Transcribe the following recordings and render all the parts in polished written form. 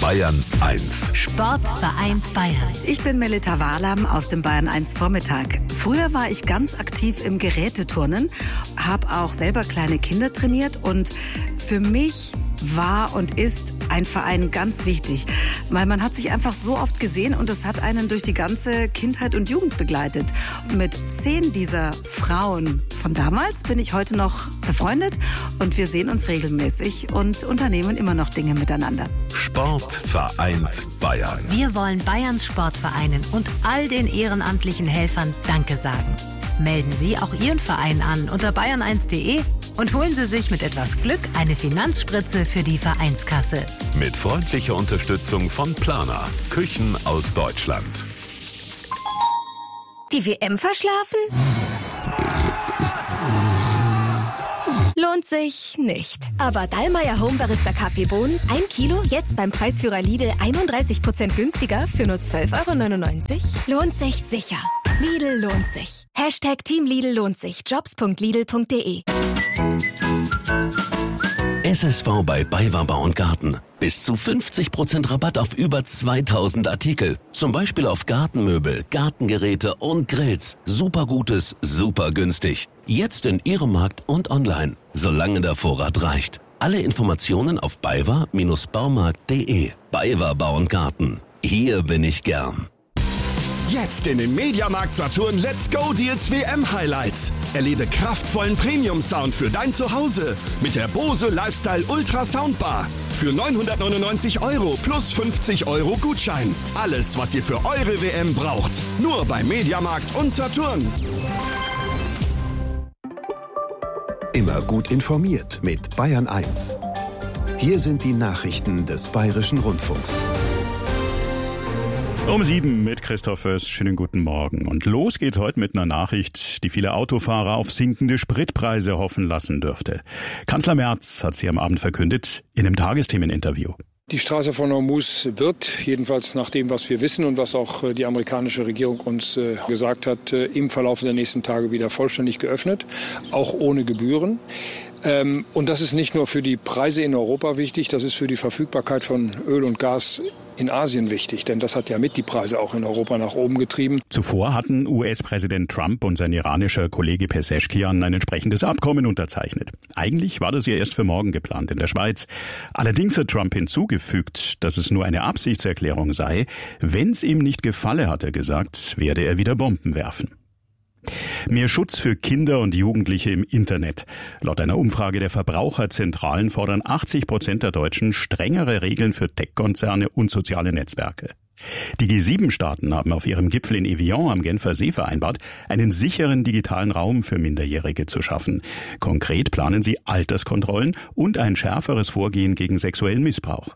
Bayern 1. Sportverein Bayern. Ich bin Melita Wahlam aus dem Bayern 1 Vormittag. Früher war ich ganz aktiv im Geräteturnen, habe auch selber kleine Kinder trainiert und für mich war und ist ein Verein ganz wichtig, weil man hat sich einfach so oft gesehen und es hat einen durch die ganze Kindheit und Jugend begleitet. Mit 10 dieser Frauen von damals bin ich heute noch befreundet und wir sehen uns regelmäßig und unternehmen immer noch Dinge miteinander. Sport vereint Bayern. Wir wollen Bayerns Sportvereinen und all den ehrenamtlichen Helfern Danke sagen. Melden Sie auch Ihren Verein an unter bayern1.de und holen Sie sich mit etwas Glück eine Finanzspritze für die Vereinskasse. Mit freundlicher Unterstützung von Plana. Küchen aus Deutschland. Die WM verschlafen? Lohnt sich nicht. Aber Dallmayr Home Barista Kaffeebohnen, 1 Kilo, jetzt beim Preisführer Lidl 31% günstiger für nur 12,99 €? Lohnt sich sicher. Lidl lohnt sich. Hashtag Team Lidl lohnt sich. Jobs.lidl.de. SSV bei BayWa Bau und Garten. Bis zu 50% Rabatt auf über 2000 Artikel. Zum Beispiel auf Gartenmöbel, Gartengeräte und Grills. Super Gutes, super günstig. Jetzt in Ihrem Markt und online. Solange der Vorrat reicht. Alle Informationen auf baywa-baumarkt.de. BayWa Bau und Garten. Hier bin ich gern. Jetzt in den Mediamarkt Saturn Let's Go Deals WM Highlights. Erlebe kraftvollen Premium-Sound für dein Zuhause mit der Bose Lifestyle Ultra Soundbar. Für 999 € plus 50 € Gutschein. Alles, was ihr für eure WM braucht. Nur bei Mediamarkt und Saturn. Immer gut informiert mit Bayern 1. Hier sind die Nachrichten des Bayerischen Rundfunks. Um 7 mit Christoph Föß. Schönen guten Morgen. Und los geht's heute mit einer Nachricht, die viele Autofahrer auf sinkende Spritpreise hoffen lassen dürfte. Kanzler Merz hat sie am Abend verkündet in einem Tagesthemeninterview. Die Straße von Hormuz wird, jedenfalls nach dem, was wir wissen und was auch die amerikanische Regierung uns gesagt hat, im Verlauf der nächsten Tage wieder vollständig geöffnet, auch ohne Gebühren. Und das ist nicht nur für die Preise in Europa wichtig, das ist für die Verfügbarkeit von Öl und Gas in Asien wichtig, denn das hat ja mit die Preise auch in Europa nach oben getrieben. Zuvor hatten US-Präsident Trump und sein iranischer Kollege Pezeshkian ein entsprechendes Abkommen unterzeichnet. Eigentlich war das ja erst für morgen geplant in der Schweiz. Allerdings hat Trump hinzugefügt, dass es nur eine Absichtserklärung sei. Wenn es ihm nicht gefalle, hat er gesagt, werde er wieder Bomben werfen. Mehr Schutz für Kinder und Jugendliche im Internet. Laut einer Umfrage der Verbraucherzentralen fordern 80% der Deutschen strengere Regeln für Tech-Konzerne und soziale Netzwerke. Die G7-Staaten haben auf ihrem Gipfel in Evian am Genfer See vereinbart, einen sicheren digitalen Raum für Minderjährige zu schaffen. Konkret planen sie Alterskontrollen und ein schärferes Vorgehen gegen sexuellen Missbrauch.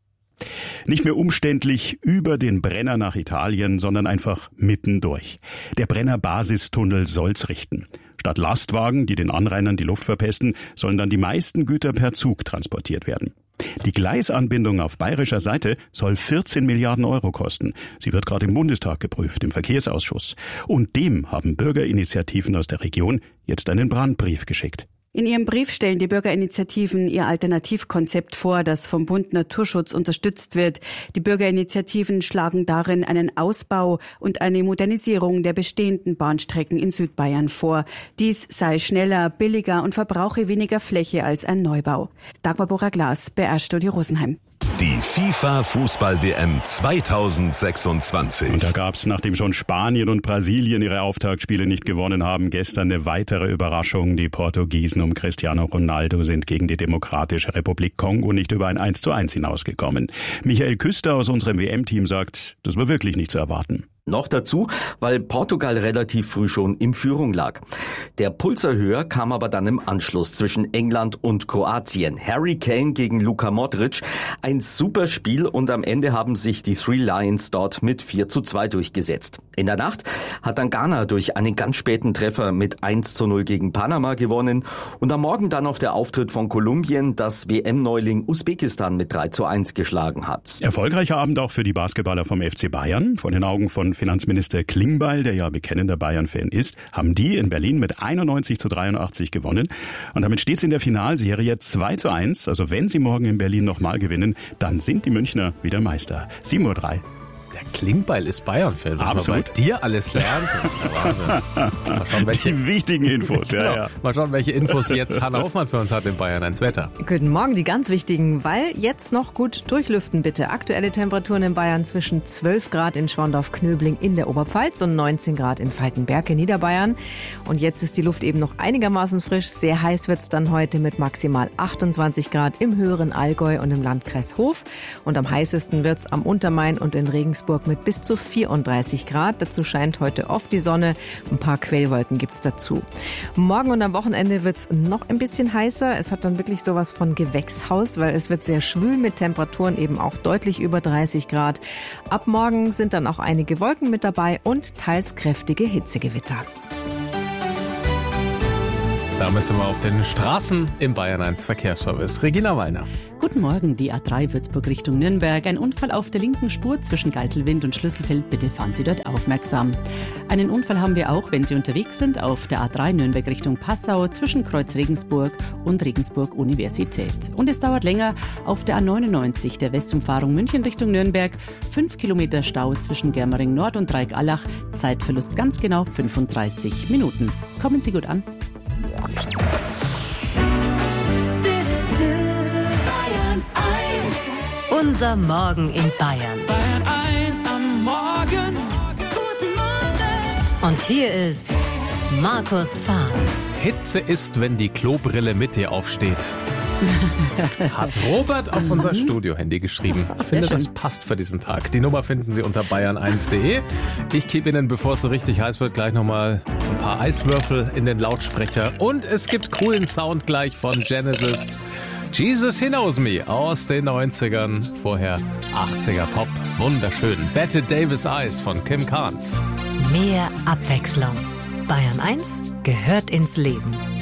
Nicht mehr umständlich über den Brenner nach Italien, sondern einfach mittendurch. Der Brenner-Basistunnel soll's richten. Statt Lastwagen, die den Anrainern die Luft verpesten, sollen dann die meisten Güter per Zug transportiert werden. Die Gleisanbindung auf bayerischer Seite soll 14 Milliarden € kosten. Sie wird gerade im Bundestag geprüft, im Verkehrsausschuss. Und dem haben Bürgerinitiativen aus der Region jetzt einen Brandbrief geschickt. In ihrem Brief stellen die Bürgerinitiativen ihr Alternativkonzept vor, das vom Bund Naturschutz unterstützt wird. Die Bürgerinitiativen schlagen darin einen Ausbau und eine Modernisierung der bestehenden Bahnstrecken in Südbayern vor. Dies sei schneller, billiger und verbrauche weniger Fläche als ein Neubau. Dagmar Bora-Glas, BR-Studio Rosenheim. Die FIFA-Fußball-WM 2026. Und da gab's, nachdem schon Spanien und Brasilien ihre Auftaktspiele nicht gewonnen haben, gestern eine weitere Überraschung. Die Portugiesen um Cristiano Ronaldo sind gegen die Demokratische Republik Kongo nicht über ein 1:1 hinausgekommen. Michael Küster aus unserem WM-Team sagt, das war wirklich nicht zu erwarten. Noch dazu, weil Portugal relativ früh schon in Führung lag. Der Pulserhöher kam aber dann im Anschluss zwischen England und Kroatien. Harry Kane gegen Luka Modric. Ein super Spiel und am Ende haben sich die Three Lions dort mit 4:2 durchgesetzt. In der Nacht hat dann Ghana durch einen ganz späten Treffer mit 1:0 gegen Panama gewonnen. Und am Morgen dann noch der Auftritt von Kolumbien, das WM-Neuling Usbekistan mit 3:1 geschlagen hat. Erfolgreicher Abend auch für die Basketballer vom FC Bayern. Vor den Augen von Finanzminister Klingbeil, der ja bekennender Bayern-Fan ist, haben die in Berlin mit 91:83 gewonnen. Und damit steht es in der Finalserie 2:1. Also wenn sie morgen in Berlin nochmal gewinnen, dann sind die Münchner wieder Meister. 7:03 Uhr. Der Klingbeil ist Bayern-Fan, was man bei dir alles lernt. Das ist ja Wahnsinn. Mal schauen, die wichtigen Infos, genau. ja. Mal schauen, welche Infos jetzt Hanna Hofmann für uns hat in Bayern 1 Wetter. Guten Morgen, die ganz wichtigen, weil jetzt noch gut durchlüften bitte. Aktuelle Temperaturen in Bayern zwischen 12 Grad in Schorndorf-Knöbling in der Oberpfalz und 19 Grad in Falkenberg in Niederbayern. Und jetzt ist die Luft eben noch einigermaßen frisch. Sehr heiß wird es dann heute mit maximal 28 Grad im höheren Allgäu und im Landkreis Hof. Und am heißesten wird es am Untermain und in Regensburg mit bis zu 34 Grad. Dazu scheint heute oft die Sonne. Ein paar Quellwolken gibt es dazu. Morgen und am Wochenende wird es noch ein bisschen heißer. Es hat dann wirklich sowas von Gewächshaus, weil es wird sehr schwül mit Temperaturen eben auch deutlich über 30 Grad. Ab morgen sind dann auch einige Wolken mit dabei und teils kräftige Hitzegewitter. Damit sind wir auf den Straßen im Bayern 1 Verkehrsservice. Regina Weiner. Guten Morgen, die A3 Würzburg Richtung Nürnberg. Ein Unfall auf der linken Spur zwischen Geiselwind und Schlüsselfeld. Bitte fahren Sie dort aufmerksam. Einen Unfall haben wir auch, wenn Sie unterwegs sind, auf der A3 Nürnberg Richtung Passau zwischen Kreuz Regensburg und Regensburg Universität. Und es dauert länger auf der A99 der Westumfahrung München Richtung Nürnberg. 5 Kilometer Stau zwischen Germering Nord und Dreieck-Allach. Zeitverlust ganz genau 35 Minuten. Kommen Sie gut an. Unser Morgen in Bayern. Bayern 1 am Morgen. Guten Morgen. Und hier ist Markus Fahn. Hitze ist, wenn die Klobrille mit dir aufsteht. Hat Robert auf unser Studio-Handy geschrieben. Ich finde, das passt für diesen Tag. Die Nummer finden Sie unter bayern1.de. Ich gebe Ihnen, bevor es so richtig heiß wird, gleich nochmal ein paar Eiswürfel in den Lautsprecher. Und es gibt coolen Sound gleich von Genesis. Jesus He Knows Me aus den 90ern. Vorher 80er Pop. Wunderschön. Bette Davis Eyes von Kim Carnes. Mehr Abwechslung. Bayern 1 gehört ins Leben.